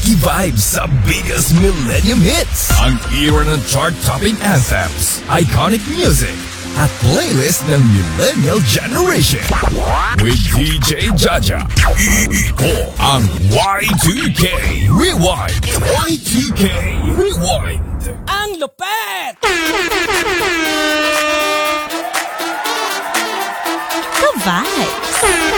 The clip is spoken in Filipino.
Makivibes sa biggest millennium hits. Ang era ng chart-topping anthems, iconic music, at playlist ng millennial generation. With DJ Jaja, ito ang Y2K Rewind. Y2K Rewind. Ang lupet! The vibes.